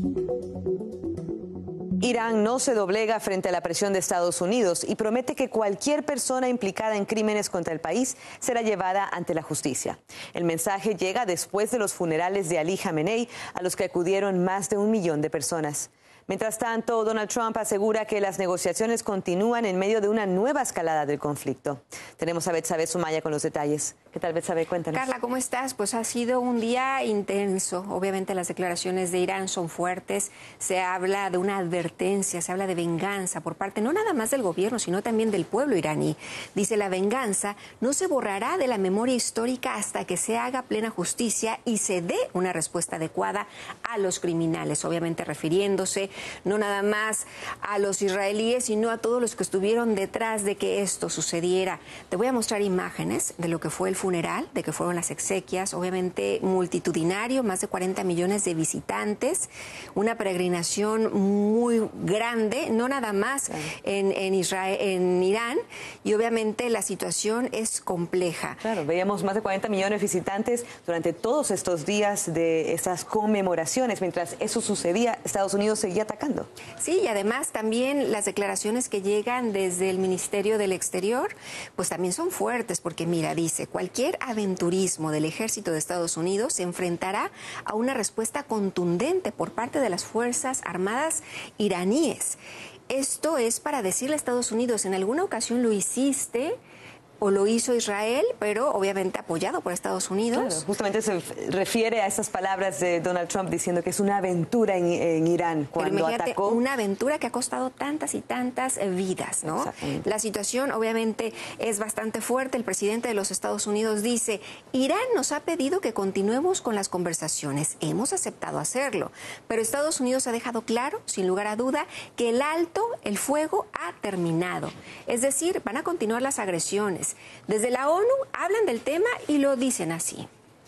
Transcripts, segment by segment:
Irán no se doblega frente a la presión de Estados Unidos y promete que cualquier persona implicada en crímenes contra el país será llevada ante la justicia. El mensaje llega después de los funerales de Ali Jamenei, a los que acudieron más de 1 millón de personas. Mientras tanto, Donald Trump asegura que las negociaciones continúan en medio de una nueva escalada del conflicto. Tenemos a Betsabe Sumaya con los detalles. ¿Qué tal, Betsabe? Cuéntanos. Carla, ¿cómo estás? Pues ha sido un día intenso. Obviamente las declaraciones de Irán son fuertes. Se habla de una advertencia, se habla de venganza por parte no nada más del gobierno, sino también del pueblo iraní. Dice, la venganza no se borrará de la memoria histórica hasta que se haga plena justicia y se dé una respuesta adecuada a los criminales, obviamente refiriéndose no nada más a los israelíes, sino a todos los que estuvieron detrás de que esto sucediera. Te voy a mostrar imágenes de lo que fue el funeral, de que fueron las exequias, obviamente multitudinario, más de 40 millones de visitantes, una peregrinación muy grande, no nada más en Israel, en Irán, y obviamente la situación es compleja. Claro, veíamos más de 40 millones de visitantes durante todos estos días de estas conmemoraciones. Mientras eso sucedía, Estados Unidos seguía atacando. Sí, y además también las declaraciones que llegan desde el Ministerio del Exterior, pues también son fuertes, porque mira, dice, cualquier aventurismo del ejército de Estados Unidos se enfrentará a una respuesta contundente por parte de las Fuerzas Armadas iraníes. Esto es para decirle a Estados Unidos, en alguna ocasión lo hiciste, o lo hizo Israel, pero obviamente apoyado por Estados Unidos. Claro, justamente se refiere a esas palabras de Donald Trump diciendo que es una aventura en Irán cuando atacó. Una aventura que ha costado tantas y tantas vidas, ¿no? La situación obviamente es bastante fuerte. El presidente de los Estados Unidos dice, Irán nos ha pedido que continuemos con las conversaciones. Hemos aceptado hacerlo, pero Estados Unidos ha dejado claro, sin lugar a duda, que el fuego ha terminado. Es decir, van a continuar las agresiones. Desde la ONU hablan del tema y lo dicen así.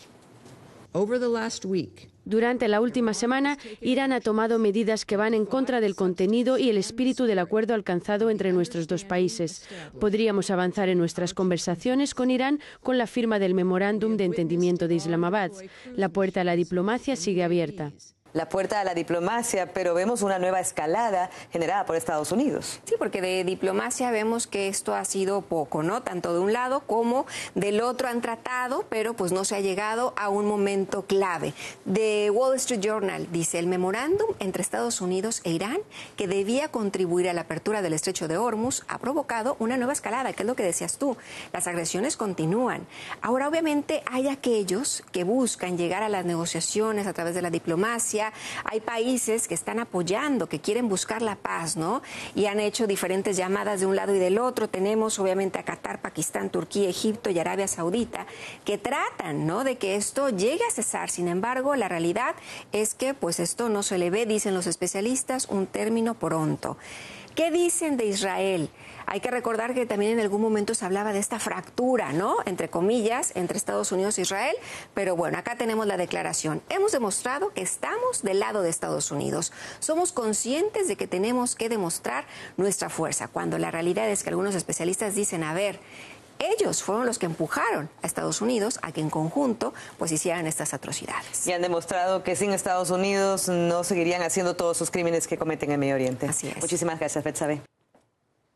Durante la última semana, Irán ha tomado medidas que van en contra del contenido y el espíritu del acuerdo alcanzado entre nuestros dos países. Podríamos avanzar en nuestras conversaciones con Irán con la firma del Memorándum de Entendimiento de Islamabad. La puerta a la diplomacia sigue abierta. La puerta a la diplomacia, pero vemos una nueva escalada generada por Estados Unidos. Sí, porque de diplomacia vemos que esto ha sido poco, ¿no? Tanto de un lado como del otro han tratado, pero pues no se ha llegado a un momento clave. The Wall Street Journal dice, el memorándum entre Estados Unidos e Irán, que debía contribuir a la apertura del estrecho de Hormuz, ha provocado una nueva escalada, que es lo que decías tú. Las agresiones continúan. Ahora, obviamente, hay aquellos que buscan llegar a las negociaciones a través de la diplomacia. Hay países que están apoyando, que quieren buscar la paz, ¿no? Y han hecho diferentes llamadas de un lado y del otro. Tenemos obviamente a Qatar, Pakistán, Turquía, Egipto y Arabia Saudita, que tratan, ¿no?, de que esto llegue a cesar. Sin embargo, la realidad es que pues esto no se le ve, dicen los especialistas, un término pronto. ¿Qué dicen de Israel? Hay que recordar que también en algún momento se hablaba de esta fractura, ¿no?, entre comillas, entre Estados Unidos e Israel, pero bueno, acá tenemos la declaración. Hemos demostrado que estamos del lado de Estados Unidos. Somos conscientes de que tenemos que demostrar nuestra fuerza, cuando la realidad es que algunos especialistas dicen, a ver, ellos fueron los que empujaron a Estados Unidos a que en conjunto pues hicieran estas atrocidades. Y han demostrado que sin Estados Unidos no seguirían haciendo todos sus crímenes que cometen en Medio Oriente. Así es. Muchísimas gracias, Betsabe.